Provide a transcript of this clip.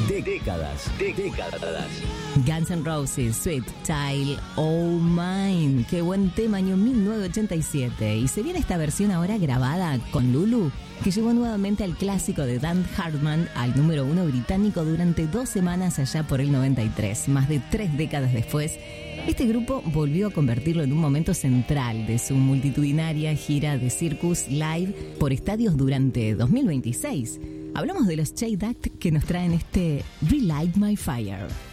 Décadas. Guns N' Roses, Sweet Child O' Mine. Qué buen tema, año 1987. Y se viene esta versión ahora grabada con Lulu, que llevó nuevamente al clásico de Dan Hartman al número 1 británico durante 2 semanas allá por el 93. Más de 3 décadas después, este grupo volvió a convertirlo en un momento central de su multitudinaria gira de Circus Live por estadios durante 2026. Hablamos de los Shade Act que nos traen este Relight My Fire.